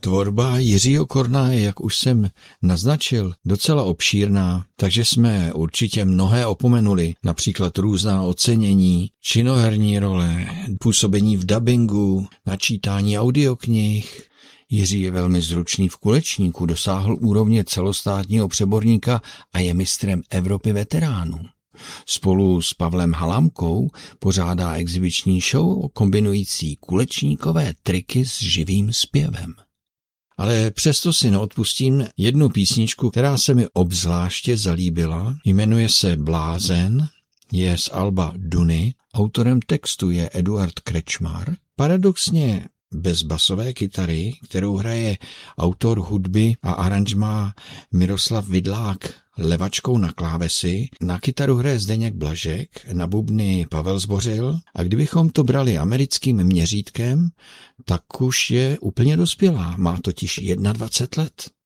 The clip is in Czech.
Tvorba Jiřího Korna je, jak už jsem naznačil, docela obšírná, takže jsme určitě mnohé opomenuli, například různá ocenění, činoherní role, působení v dabingu, načítání audioknih. Jiří je velmi zručný v kulečníku, dosáhl úrovně celostátního přeborníka a je mistrem Evropy veteránů. Spolu s Pavlem Halámkou pořádá exibiční show kombinující kulečníkové triky s živým zpěvem. Ale přesto si neodpustím jednu písničku, která se mi obzvláště zalíbila. Jmenuje se Blázen, je z alba Duny, autorem textu je Eduard Krečmar. Paradoxně bez basové kytary, kterou hraje autor hudby a aranžmá Miroslav Vidlák levačkou na klávesy, na kytaru hraje Zdeněk Blažek, na bubny Pavel Zbořil a kdybychom to brali americkým měřítkem, tak už je úplně dospělá, má totiž 21 let.